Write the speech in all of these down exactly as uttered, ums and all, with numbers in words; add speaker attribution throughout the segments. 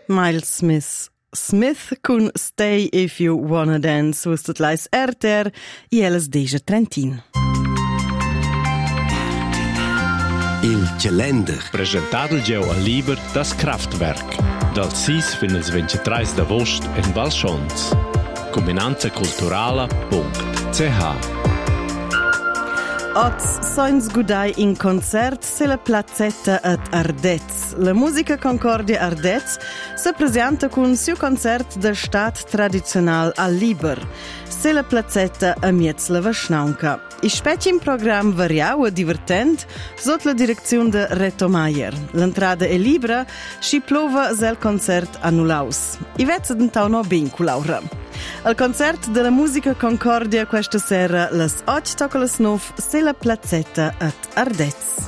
Speaker 1: Miles Smith. Smith con Stay If You Wanna Dance, was tot lais R T R e elas deja Trentin.
Speaker 2: Il calender.
Speaker 3: Presentato il geo a Liber das Kraftwerk. Dal sis fin ils ventitrais d'agost in Valschons. Combinanza culturala punct c h.
Speaker 1: Oz soins gudai in concert se la Plazzetta at Ardez. La musica Concordia Ardez se presenta con suo concert de stat tradizional al Liber. Se la Plazzetta a Mietzlava Schnaunka. I specie in program variau e divertent sotto la direzione de Reto Maier. L'entrada è libera, si plova se il concert annullaus. I vezza d'entau no ben cu Laura. Al concert della musica Concordia questa sera las otto tocca las nove se la Plazzetta at Ardez.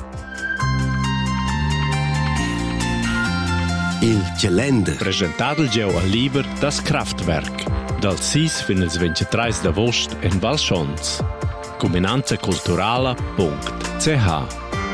Speaker 2: Il calender.
Speaker 3: Presentato il geo a Liber das Kraftwerk. Dal sis fin ils ventitrais d'agost in Valschons. Combinanza culturala punct c h.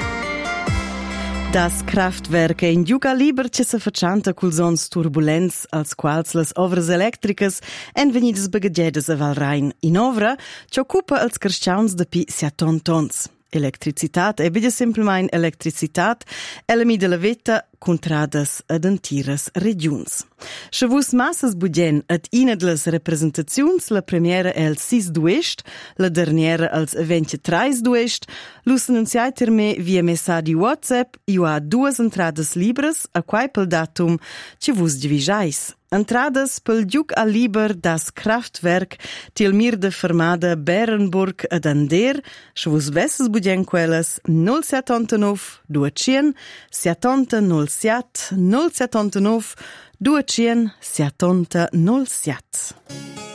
Speaker 1: Das Kraftwerk in Juga Liber che se faccianta cul sons turbulents als quals las ovras electricas en venidas bagagedas a Valrain. In ovra ci occupa als carstgauns de pi siaton tons. Electricitat e bide semplemain electricitat ela mi de la veta contradas ad antiras regions. Se vus massas budgen ad ina de las representaziuns, la premiera è il sis d'uest, la derniera als ventitrais d'uest, lus annunciai ter me via messaggi WhatsApp, io ha duas entradas libres, a quai pel datum ce vus divisais. Entradas pel Giug a Liber das Kraftwerk til mir de fermada Berenburg ad Ander, se vus vesses budgen quellas null settantanove duecento settanta null sette null settantanove duecento settanta null sette.